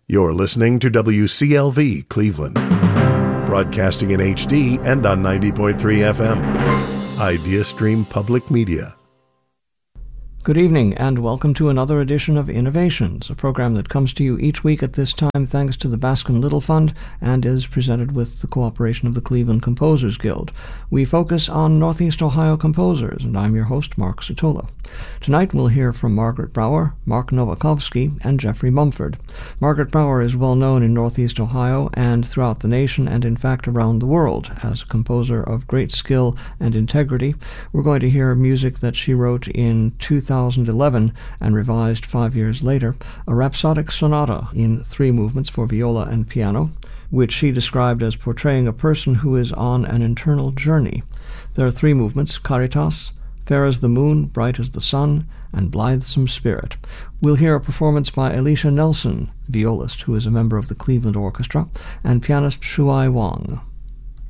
You're listening to WCLV Cleveland, broadcasting in HD and on 90.3 FM. Idea Stream Public Media. Good evening and welcome to another edition of Innovations, a program that comes to you each week at this time thanks to the Bascom Little Fund and is presented with the cooperation of the Cleveland Composers Guild. We focus on Northeast Ohio composers, and I'm your host, Mark Satola. Tonight we'll hear from Margaret Brower, Mark Novakovsky, and Jeffrey Mumford. Margaret Brower is well known in Northeast Ohio and throughout the nation and in fact around the world as a composer of great skill and integrity. We're going to hear music that she wrote in 2011 and revised 5 years later, a rhapsodic sonata in 3 movements for viola and piano, which she described as portraying a person who is on an internal journey. There are 3 movements: Caritas, Fair as the Moon, Bright as the Sun, and Blithesome Spirit. We'll hear a performance by Alicia Nelson, violist, who is a member of the Cleveland Orchestra, and pianist Shuai Wang.